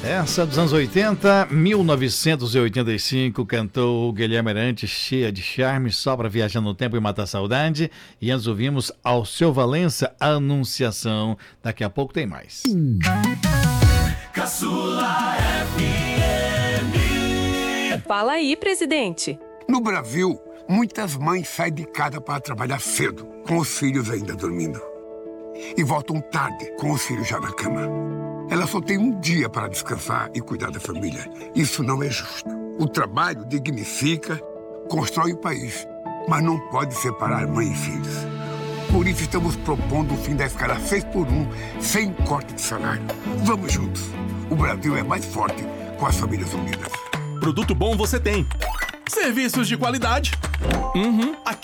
Essa dos anos 80, 1985, cantou Guilherme Arantes, cheia de charme, só para viajar no tempo e matar a saudade. E antes ouvimos Alceu Valença, Anunciação. Daqui a pouco tem mais. Caçula FM. Fala aí, presidente. No Brasil, muitas mães saem de casa para trabalhar cedo, com os filhos ainda dormindo. E voltam tarde, com os filhos já na cama. Ela só tem um dia para descansar e cuidar da família. Isso não é justo. O trabalho dignifica, constrói o país, mas não pode separar mãe e filhos. Por isso estamos propondo o fim da escala 6x1, sem corte de salário. Vamos juntos. O Brasil é mais forte com as famílias unidas. Produto bom você tem. Serviços de qualidade.